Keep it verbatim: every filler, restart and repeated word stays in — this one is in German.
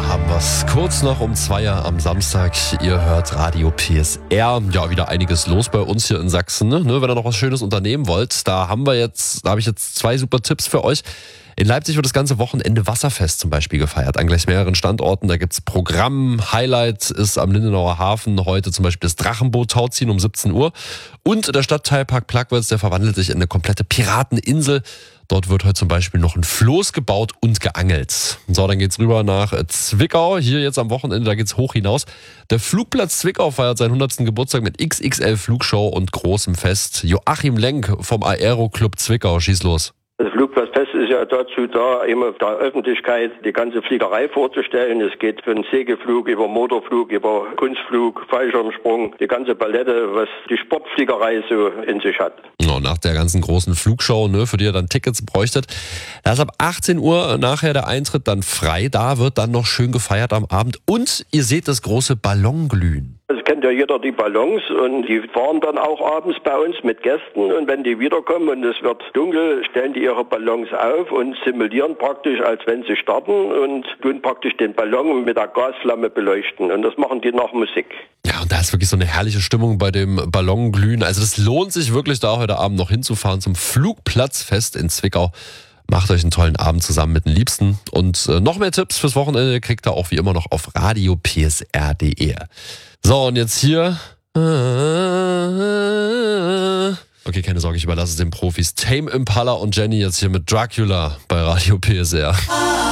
haben wir's. Kurz nach um zwei Uhr am Samstag. Ihr hört Radio P S R. Ja, wieder einiges los bei uns hier in Sachsen. Ne? Wenn ihr noch was Schönes unternehmen wollt, da haben wir jetzt, da habe ich jetzt zwei super Tipps für euch. In Leipzig wird das ganze Wochenende Wasserfest zum Beispiel gefeiert, an gleich mehreren Standorten. Da gibt's Programm. Highlight ist am Lindenauer Hafen heute zum Beispiel das Drachenboot-Tauziehen um siebzehn Uhr. Und der Stadtteilpark Plagwitz, der verwandelt sich in eine komplette Pirateninsel. Dort wird heute zum Beispiel noch ein Floß gebaut und geangelt. So, dann geht's rüber nach Zwickau. Hier jetzt am Wochenende, da geht's hoch hinaus. Der Flugplatz Zwickau feiert seinen hundertsten Geburtstag mit X X L Flugshow und großem Fest. Joachim Lenk vom Aero Club Zwickau, schieß los. Das Flugplatzfest ist ja dazu da, eben der Öffentlichkeit die ganze Fliegerei vorzustellen. Es geht von Segelflug über Motorflug, über Kunstflug, Fallschirmsprung, die ganze Palette, was die Sportfliegerei so in sich hat. Ja, nach der ganzen großen Flugshow, ne, für die ihr dann Tickets bräuchtet, da ist ab achtzehn Uhr nachher der Eintritt dann frei. Da wird dann noch schön gefeiert am Abend und ihr seht das große Ballonglühen. Es kennt ja jeder die Ballons und die fahren dann auch abends bei uns mit Gästen und wenn die wiederkommen und es wird dunkel, stellen die ihre Ballons auf und simulieren praktisch, als wenn sie starten und tun praktisch den Ballon mit der Gasflamme beleuchten und das machen die nach Musik. Ja, und da ist wirklich so eine herrliche Stimmung bei dem Ballonglühen. Also das lohnt sich wirklich, da heute Abend noch hinzufahren zum Flugplatzfest in Zwickau. Macht euch einen tollen Abend zusammen mit den Liebsten. Und äh, noch mehr Tipps fürs Wochenende kriegt ihr auch wie immer noch auf radio p s r punkt d e. So, und jetzt hier. Okay, keine Sorge, ich überlasse es den Profis. Tame Impala und Jenny jetzt hier mit Dracula bei Radio P S R.